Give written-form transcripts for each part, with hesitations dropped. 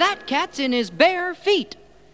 That cat's in his bare feet.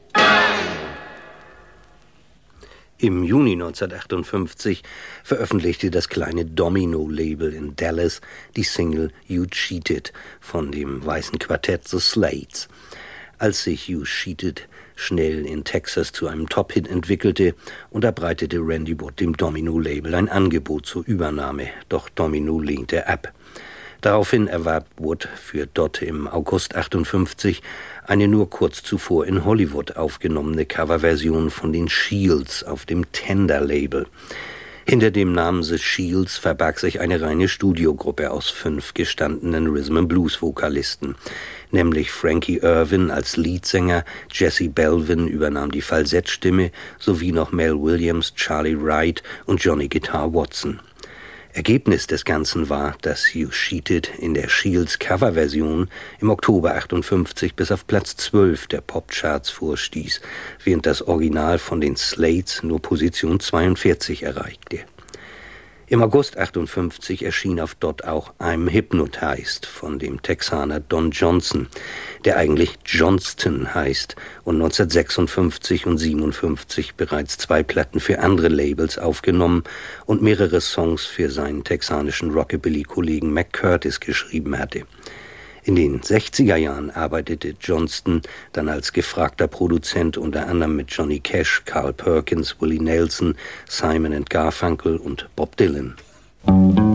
Im Juni 1958 veröffentlichte das kleine Domino-Label in Dallas die Single You Cheated von dem weißen Quartett The Slates. Als sich You Cheated schnell in Texas zu einem Top-Hit entwickelte, unterbreitete Randy Wood dem Domino-Label ein Angebot zur Übernahme, doch Domino lehnte ab. Daraufhin erwarb Wood für Dodd im August 58 eine nur kurz zuvor in Hollywood aufgenommene Coverversion von den Shields auf dem Tender-Label. Hinter dem Namen The Shields verbarg sich eine reine Studiogruppe aus 5 gestandenen Rhythm-and-Blues-Vokalisten, nämlich Frankie Irvin als Leadsänger, Jesse Belvin übernahm die Falsettstimme sowie noch Mel Williams, Charlie Wright und Johnny Guitar Watson. Ergebnis des Ganzen war, dass You Cheated in der Shields Coverversion im Oktober 58 bis auf Platz 12 der Popcharts vorstieß, während das Original von den Slates nur Position 42 erreichte. Im August 58 erschien auf Dodd auch I'm Hypnotized von dem Texaner Don Johnson, der eigentlich Johnston heißt und 1956 und 57 bereits 2 Platten für andere Labels aufgenommen und mehrere Songs für seinen texanischen Rockabilly-Kollegen Mac Curtis geschrieben hatte. In den 60er Jahren arbeitete Johnston dann als gefragter Produzent unter anderem mit Johnny Cash, Carl Perkins, Willie Nelson, Simon & Garfunkel und Bob Dylan.